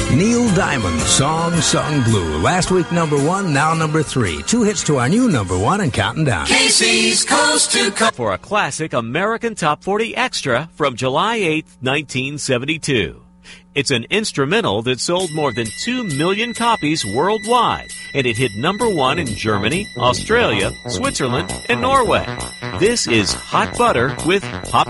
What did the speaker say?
Neil Diamond, Song Sung Blue. Last week, #1, now #3. 2 hits to our new #1 and counting down. Casey's Coast to Coast. For a classic American Top 40 Extra from July 8th, 1972. It's an instrumental that sold more than 2 million copies worldwide, and it hit #1 in Germany, Australia, Switzerland, and Norway. This is Hot Butter with Pop